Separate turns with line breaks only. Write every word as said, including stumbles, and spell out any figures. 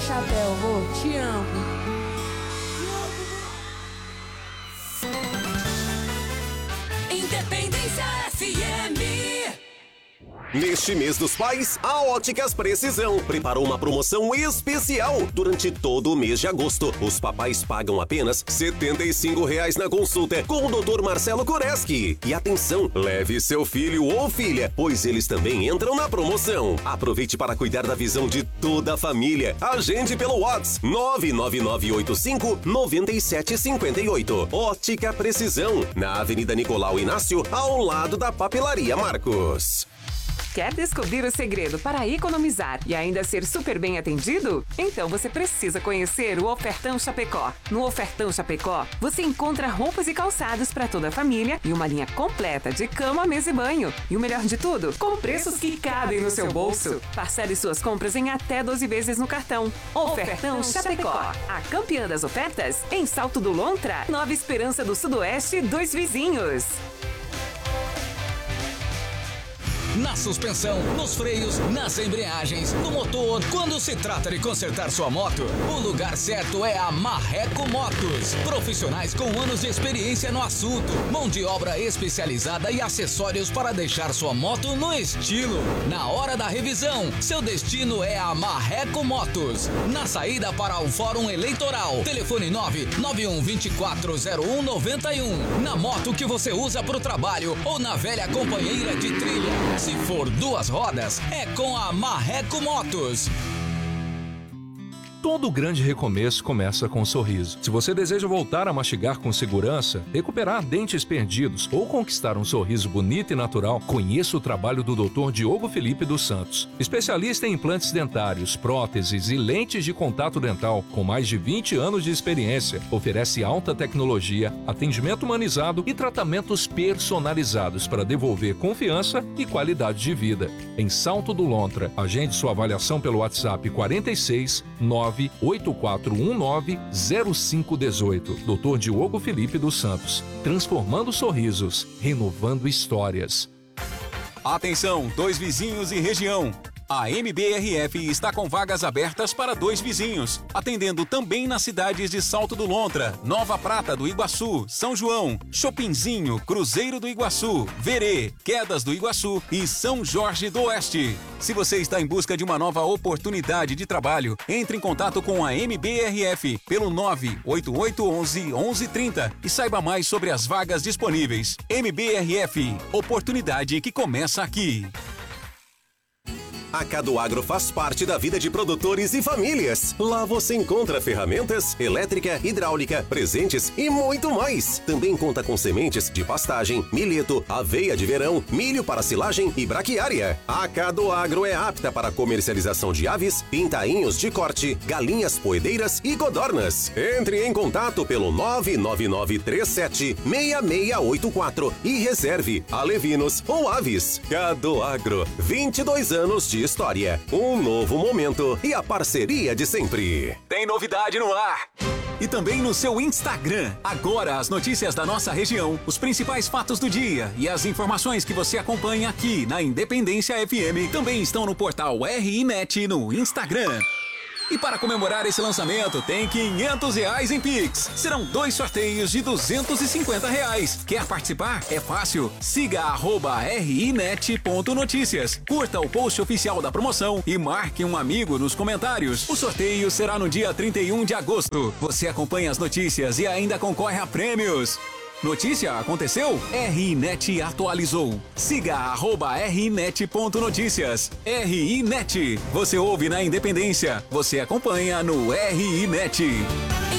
chapéu, vô. Te amo.
Independência F M.
Neste mês dos pais, a Óticas Precisão preparou uma promoção especial. Durante todo o mês de agosto, os papais pagam apenas setenta e cinco reais na consulta com o doutor Marcelo Koreski. E atenção, leve seu filho ou filha, pois eles também entram na promoção. Aproveite para cuidar da visão de toda a família. Agende pelo WhatsApp nove nove nove oito cinco nove sete cinco oito. Ótica Precisão, na Avenida Nicolau Inácio, ao lado da Papelaria Marcos.
Quer descobrir o segredo para economizar e ainda ser super bem atendido? Então você precisa conhecer o Ofertão Chapecó. No Ofertão Chapecó, você encontra roupas e calçados para toda a família e uma linha completa de cama, mesa e banho. E o melhor de tudo, com preços que cabem no seu bolso. Parcele suas compras em até doze vezes no cartão. Ofertão Chapecó, a campeã das ofertas em Salto do Lontra, Nova Esperança do Sudoeste, Dois Vizinhos.
Na suspensão, nos freios, nas embreagens, no motor. Quando se trata de consertar sua moto, o lugar certo é a Marreco Motos. Profissionais com anos de experiência no assunto, mão de obra especializada e acessórios para deixar sua moto no estilo. Na hora da revisão, seu destino é a Marreco Motos. Na saída para o Fórum Eleitoral, telefone nove nove um dois quatro zero um nove um. Na moto que você usa para o trabalho ou na velha companheira de trilha. Se for duas rodas, é com a Marreco Motos.
Todo grande recomeço começa com um sorriso. Se você deseja voltar a mastigar com segurança, recuperar dentes perdidos ou conquistar um sorriso bonito e natural, conheça o trabalho do doutor Diogo Felipe dos Santos. Especialista em implantes dentários, próteses e lentes de contato dental, com mais de vinte anos de experiência, oferece alta tecnologia, atendimento humanizado e tratamentos personalizados para devolver confiança e qualidade de vida. Em Salto do Lontra, agende sua avaliação pelo WhatsApp quarenta e seis nove oito quatro um nove zero cinco um oito. doutor Diogo Felipe dos Santos. Transformando sorrisos, renovando histórias.
Atenção, Dois Vizinhos e região. A M B R F está com vagas abertas para Dois Vizinhos, atendendo também nas cidades de Salto do Lontra, Nova Prata do Iguaçu, São João, Chopinzinho, Cruzeiro do Iguaçu, Verê, Quedas do Iguaçu e São Jorge do Oeste. Se você está em busca de uma nova oportunidade de trabalho, entre em contato com a M B R F pelo nove oito oito um um um um três zero e saiba mais sobre as vagas disponíveis. M B R F, oportunidade que começa aqui.
A Cadoagro faz parte da vida de produtores e famílias. Lá você encontra ferramentas, elétrica, hidráulica, presentes e muito mais. Também conta com sementes de pastagem, milheto, aveia de verão, milho para silagem e braquiária. A Cadoagro é apta para comercialização de aves, pintainhos de corte, galinhas poedeiras e codornas. Entre em contato pelo nove nove nove três sete seis seis oito quatro e reserve alevinos ou aves. Cadoagro, vinte e dois anos de história, um novo momento e a parceria de sempre.
Tem novidade no ar! E também no seu Instagram. Agora as notícias da nossa região, os principais fatos do dia e as informações que você acompanha aqui na Independência F M também estão no portal R I Net no Instagram. E para comemorar esse lançamento, tem quinhentos reais em Pix. Serão dois sorteios de duzentos e cinquenta reais. Quer participar? É fácil. Siga arroba rinet.notícias. Curta o post oficial da promoção e marque um amigo nos comentários. O sorteio será no dia trinta e um de agosto. Você acompanha as notícias e ainda concorre a prêmios. Notícia aconteceu? R I Net atualizou. Siga arroba rinet.notícias. R I Net. Você ouve na Independência. Você acompanha no R I Net.